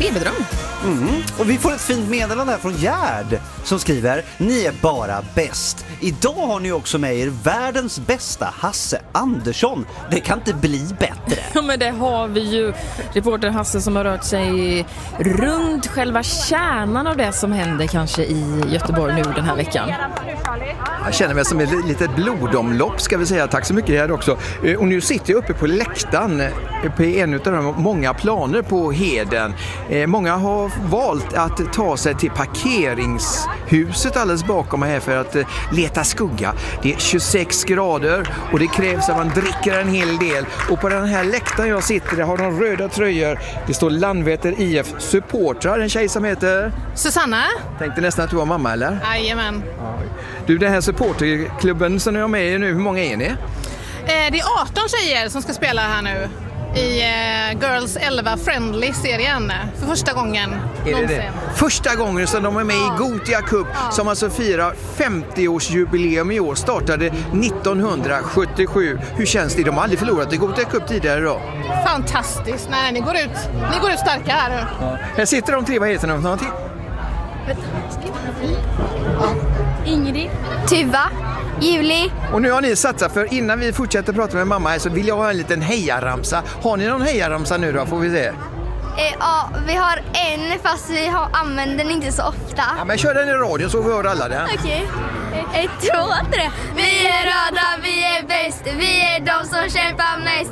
feberdröm. Och vi får ett fint meddelande här från Gerd som skriver: ni är bara bäst. Idag har ni också med er världens bästa Hasse Andersson. Det kan inte bli bättre. Ja, men det har vi ju. Reporter Hasse som har rört sig runt själva kärnan av det som händer kanske i Göteborg nu den här veckan. Jag känner mig som ett litet blodomlopp, ska vi säga. Tack så mycket här också. Och nu sitter jag uppe på läktaren på en av de många planer på Heden. Många har valt att ta sig till parkeringshuset alldeles bakom mig här för att leta skugga. Det är 26 grader och det krävs att man dricker en hel del. Och på den här läktaren jag sitter, där har de röda tröjor. Det står Landvetter IF supportrar. En tjej som heter Susanna. Tänkte nästan att du var mamma, eller? Jajamän. Du, den här supporterklubben som ni har med er nu, hur många är ni? Det är 18 tjejer som ska spela här nu i Girls 11 Friendly-serien för första gången någonsin. Det? Första gången som de är med i Gothia Cup som alltså firar 50-årsjubileum i år. Startade 1977. Hur känns det? De har aldrig förlorat i Gothia Cup tidigare då. Fantastiskt. Nej, ni går ut starka här nu. Ja. Här sitter de tre, vad heter de? Ingrid, Tuva, Juli. Och nu har ni satsat, för innan vi fortsätter prata med mamma här så vill jag ha en liten hejaramsa. Har ni någon hejaramsa nu då, får vi se? Ja, vi har en fast vi använder den inte så ofta. Ja, men kör den i radion så vi hör alla det. Okej. 1, 2, 3. Vi är röda, vi är bäst. Vi är de som kämpar mest.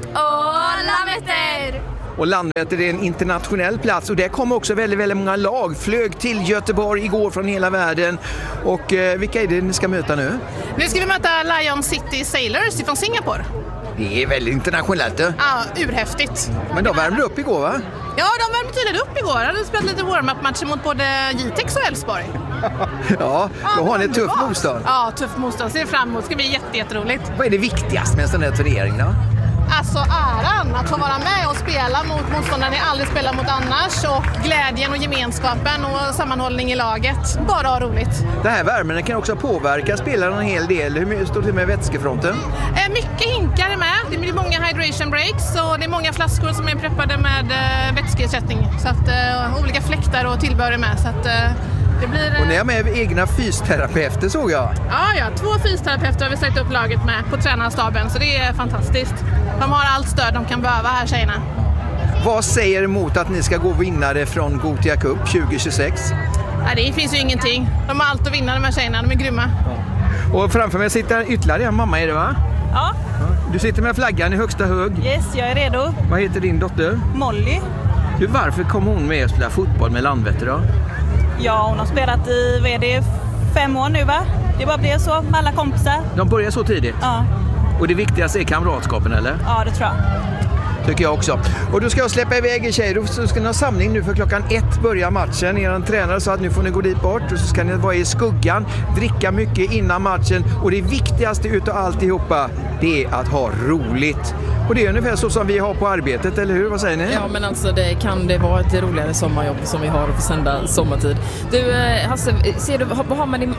Landvetter! Och Landvetter är en internationell plats och där kommer också väldigt, väldigt många lag. Flög till Göteborg igår från hela världen. Och vilka är det ni ska möta nu? Nu ska vi möta Lion City Sailors från Singapore. Det är väldigt internationellt. Ja, urhäftigt. Men de värmde upp igår, va? Ja, de värmde tydligen upp igår. De hade spelat lite warm-up-matcher mot både Jitex och Elfsborg. Ja, då har ni ett tufft motstånd. Ja, tufft motstånd. Ser fram emot. Det ska bli jätteroligt. Vad är det viktigaste med en sån här turnering då? Alltså äran att få vara med och spela mot motståndare ni aldrig spelar mot annars, och glädjen och gemenskapen och sammanhållning i laget. Bara ha roligt. Det här värmen kan också påverka spelaren en hel del. Hur står det med vätskefronten? Mycket hinkar är med. Det blir många hydration breaks och det är många flaskor som är preppade med vätskeersättning. Så att olika fläktar och tillbehör är med. Så att det blir, och ni är med egna fysterapeuter, såg jag. Ja, 2 fysterapeuter har vi sagt upp laget med på tränarstaben, så det är fantastiskt. De har allt stöd de kan behöva här, tjejerna. Vad säger emot att ni ska gå vinnare från Gothia Cup 2026? Nej, det finns ju ingenting. De har allt att vinna, de här tjejerna. De är grymma. Och framför mig sitter ytterligare en mamma, är det, va? Ja. Du sitter med flaggan i högsta hög. Yes, jag är redo. Vad heter din dotter? Molly. Du, varför kom hon med och spela fotboll med Landvetter då? Ja, hon har spelat i 5 år nu, va? Det bara blir så med alla kompisar. De börjar så tidigt? Ja. Och det viktigaste är kamratskapen, eller? Ja, det tror jag. Tycker jag också. Och då ska jag släppa iväg er tjejer. Så ska ni ha samling nu för klockan 1 börjar matchen. Er tränare sa att nu får ni gå dit bort. Och så ska ni vara i skuggan, dricka mycket innan matchen. Och det viktigaste utav alltihopa, det är att ha roligt. Och det är ungefär så som vi har på arbetet, eller hur? Vad säger ni? Ja, men alltså det vara ett roligare sommarjobb som vi har att få sända sommartid. Du, Hasse, ser du, vad har man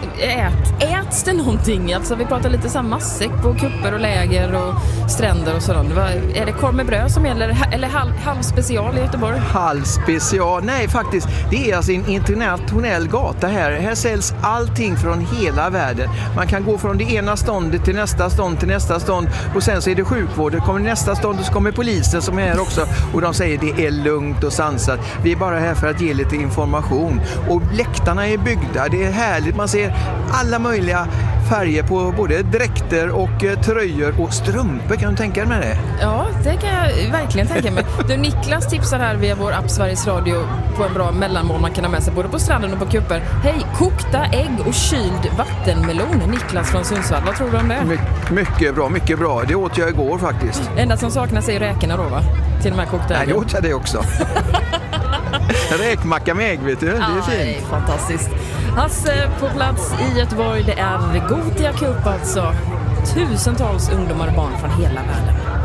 äts det någonting? Alltså vi pratar lite så här massäck på kupper och läger och stränder och sådant. Är det korv med bröd som gäller, eller halvspecial i Göteborg? Halvspecial? Nej, faktiskt. Det är alltså en internationell gata här. Här säljs allting från hela världen. Man kan gå från det ena ståndet till nästa stånd till nästa stånd. Och sen så är det sjukvård. Det kommer nästa stånd och så kommer polisen som är här också. Och de säger det är lugnt och sansat. Vi är bara här för att ge lite information. Och läktarna är byggda. Det är härligt. Man ser alla möjliga färger på både dräkter och tröjor och strumpor. Kan du tänka dig med det? Ja, det kan jag verkligen tänka mig. Du, Niklas tipsar här via vår app Sveriges Radio på en bra mellanmål man kan ha med sig både på stranden och på kupper. Hej, kokta ägg och kyld vattenmelon. Niklas från Sundsvall, vad tror du om det? Mycket bra, mycket bra. Det åt jag igår faktiskt. Enda som saknas är räkorna då, va? Till de här kokta äggen. Nej, det åt jag det också. Räkmacka med ägg, vet du. Det är fint. Det är fantastiskt. Hasse på plats i Göteborg. Det är Gothia Cup alltså. Tusentals ungdomar och barn från hela världen.